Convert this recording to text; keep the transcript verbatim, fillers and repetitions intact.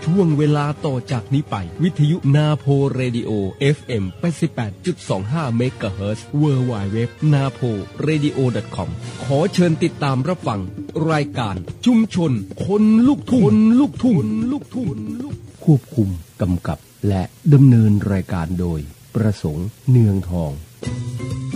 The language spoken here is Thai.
ช่วงเวลาต่อจากนี้ไปวิทยุนาโพเรดิโอ เอฟ เอ็ม แปดสิบแปดจุดสองห้า เมกะเฮิรตซ์ ดับเบิลยู ดับเบิลยู ดับเบิลยู ดอท นาโพเรดิโอ ดอท คอม ขอเชิญติดตามรับฟังรายการชุมชนคนลูกทุ่งคนลูกทุ่งลูกทุ่งควบคุมกำกับและดำเนินรายการโดยประสงค์เนืองทอง